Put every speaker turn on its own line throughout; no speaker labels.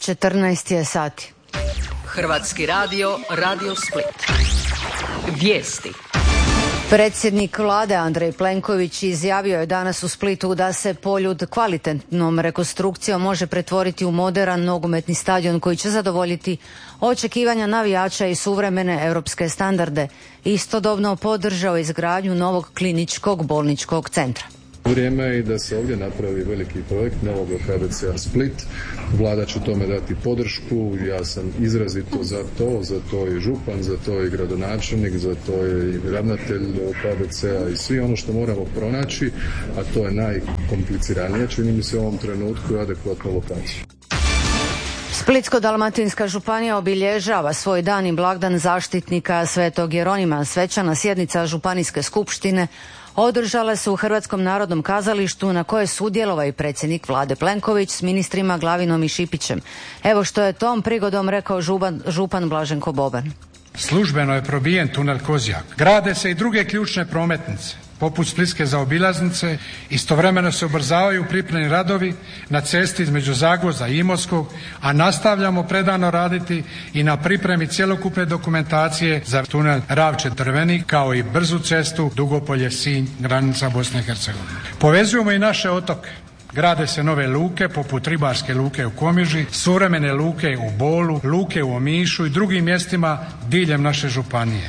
14 je sati.
Hrvatski radio, Radio Split. Vijesti.
Predsjednik vlade Andrej Plenković izjavio je danas u Splitu da se Poljud kvalitetnom rekonstrukcijom može pretvoriti u moderan nogometni stadion koji će zadovoljiti očekivanja navijača i suvremene europske standarde. Istodobno podržao izgradnju novog kliničkog bolničkog centra.
Vrijeme je i da se ovdje napravi veliki projekt novog KBC-a Split. Vlada će tome dati podršku, ja sam izrazito za to je župan, za to je gradonačelnik, za to je i ravnatelj KBC-a i svi ono što moramo pronaći, a to je najkompliciranije, čini mi se u ovom trenutku, adekvatnu lokaciju.
Splitsko-dalmatinska županija obilježava svoj dan i blagdan zaštitnika Svetog Jeronima. Svečana sjednica županijske skupštine održala se u Hrvatskom narodnom kazalištu na kojoj sudjelovao i predsjednik vlade Plenković s ministrima Glavinom i Šipićem. Evo što je tom prigodom rekao župan Blaženko Boban.
Službeno je probijen tunel Kozjak. Grade se i druge ključne prometnice, poput splitske zaobilaznice. Istovremeno se ubrzavaju pripremni radovi na cesti između Zagvozda i Imotskog, a nastavljamo predano raditi i na pripremi cjelokupne dokumentacije za tunel Ravče-Drvenik, kao i brzu cestu Dugopolje-Sinj, granica Bosne i Hercegovine. Povezujemo i naše otoke. Grade se nove luke, poput ribarske luke u Komiži, suvremene luke u Bolu, luke u Omišu i drugim mjestima diljem naše županije.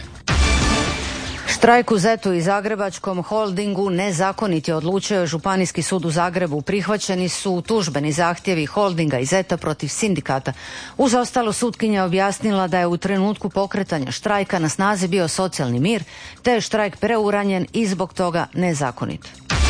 Štrajk u ZET-u i Zagrebačkom holdingu nezakonit je, odlučio je Županijski sud u Zagrebu. Prihvaćeni su tužbeni zahtjevi holdinga i ZET-a protiv sindikata. Uz ostalo, sutkinja objasnila da je u trenutku pokretanja štrajka na snazi bio socijalni mir, te je štrajk preuranjen i zbog toga nezakonit.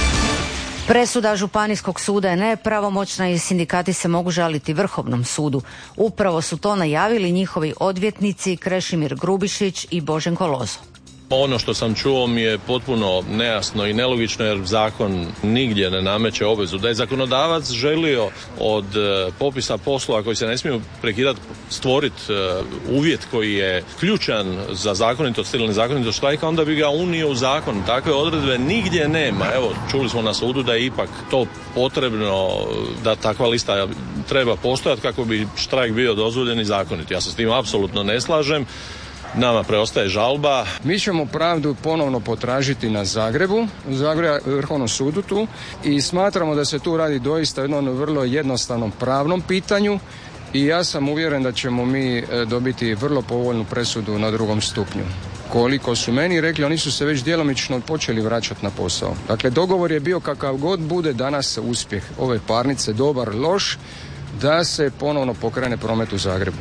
Presuda Županijskog suda je nepravomoćna i sindikati se mogu žaliti Vrhovnom sudu. Upravo su to najavili njihovi odvjetnici Krešimir Grubišić i Boženko Lozo.
Ono što sam čuo mi je potpuno nejasno i nelogično, jer zakon nigdje ne nameće obvezu. Da je zakonodavac želio od popisa poslova koji se ne smiju prekidati stvoriti uvjet koji je ključan za zakonitost ili nezakonitost štrajka, onda bi ga unio u zakon. Takve odredbe nigdje nema. Evo, čuli smo na sudu da je ipak to potrebno, da takva lista treba postojati kako bi štrajk bio dozvoljen i zakonit. Ja se s tim apsolutno ne slažem. Nama preostaje žalba.
Mi ćemo pravdu ponovno potražiti na Zagrebu, Vrhovnom sudu tu, i smatramo da se tu radi doista o jednom vrlo jednostavnom pravnom pitanju i ja sam uvjeren da ćemo mi dobiti vrlo povoljnu presudu na drugom stupnju. Koliko su meni rekli, oni su se već djelomično počeli vraćati na posao. Dakle, dogovor je bio kakav god bude danas uspjeh ove parnice, dobar, loš, da se ponovno pokrene promet u Zagrebu.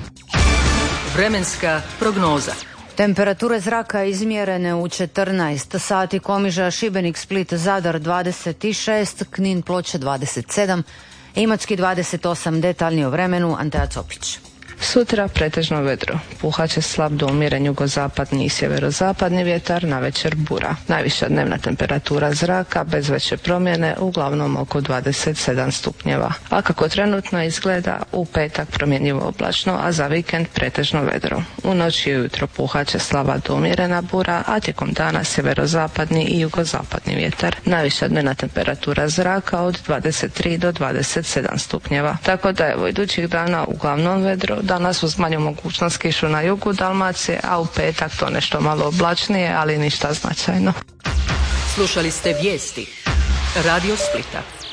Vremenska prognoza.
Temperature zraka izmjerene u 14 sati: Komiža, Šibenik, Split, Zadar 26, Knin, Ploče 27, Imotski 28. Detaljnije o vremenu Antea Copić.
Sutra pretežno vedro. Puhat će slab do umjeren jugozapadni i sjeverozapadni vjetar, navečer bura. Najviša dnevna temperatura zraka bez veće promjene, uglavnom oko 27 stupnjeva. A kako trenutno izgleda, u petak promjenjivo oblačno, a za vikend pretežno vedro. U noći i ujutro puhat će slaba do umjerena bura, a tijekom dana sjeverozapadni i jugozapadni vjetar. Najviša dnevna temperatura zraka od 23 do 27 stupnjeva. Tako da evo, idućih dana uglavnom vedro, danas uz manju mogućnost kišu na jugu Dalmacije, a u petak to nešto malo oblačnije, ali ništa značajno.
Slušali ste vijesti Radio Splita.